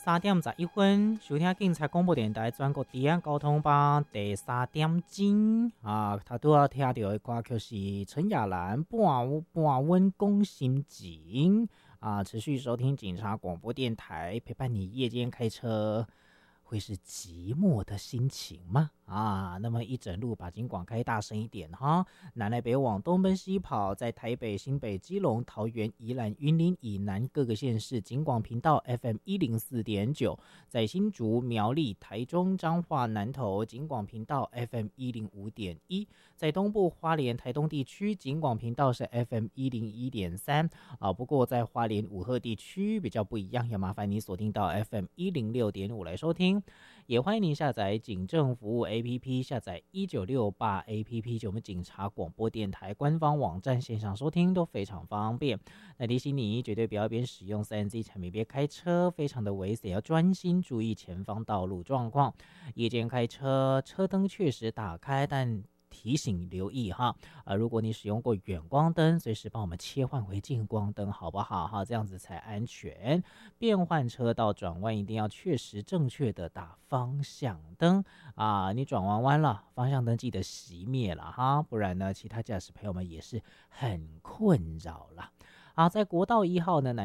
3:11，收听警察广播电台全国治安交通榜第3点钟啊，他都要听到的歌曲是陈雅兰半温攻心情啊，持续收听警察广播电台，陪伴你夜间开车。会是寂寞的心情吗？啊，那么一整路把警广开大声一点哈，南来北往，东奔西跑，在台北、新北、基隆、桃园、宜兰、云林以南各个县市警广频道 FM 104.9，在新竹、苗栗、台中、彰化、南投警广频道 FM 105.1，在东部花莲、台东地区警广频道是 FM 101.3啊，不过在花莲武鹤地区比较不一样，要麻烦你锁定到 FM 106.5来收听。也欢迎您下载警政服务 APP， 下载1968 APP， 就我们警察广播电台官方网站线上收听都非常方便。那提醒你，绝对不要边使用 3C 产品边开车，非常的危险，要专心注意前方道路状况。夜间开车，车灯确实打开，但提醒留意哈，如果你使用过远光灯，随时帮我们切换回近光灯，好不好哈？这样子才安全。变换车道转弯一定要确实正确的打方向灯啊！你转弯了，方向灯记得熄灭了哈，不然呢，其他驾驶朋友们也是很困扰了。好，在国道1号呢，